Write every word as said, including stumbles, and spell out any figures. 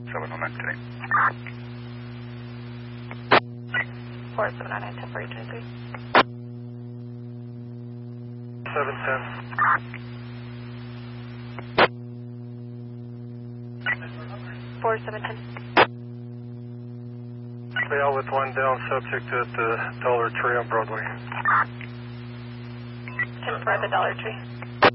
seven oh nine today. four seven nine nine ten forty twenty-three. seven ten. four seven ten. Bail with one down subject at the Dollar Tree on Broadway. ten for the Dollar Tree.